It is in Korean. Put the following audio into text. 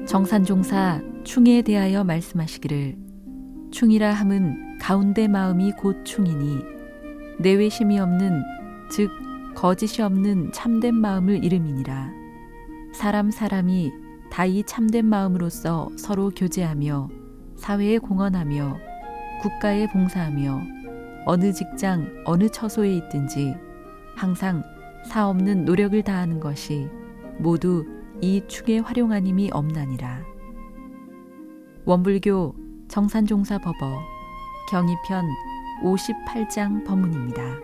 정산종사 충에 대하여 말씀하시기를 충이라 함은 가운데 마음이 곧 충이니 내외심이 없는 즉 거짓이 없는 참된 마음을 이름이니라. 사람이 다이 참된 마음으로써 서로 교제하며 사회에 공헌하며 국가에 봉사하며 어느 직장 어느 처소에 있든지 항상 사없는 노력을 다하는 것이 모두 이 충의 활용하님이 없나니라. 원불교 정산종사법어 경이편 58장 법문입니다.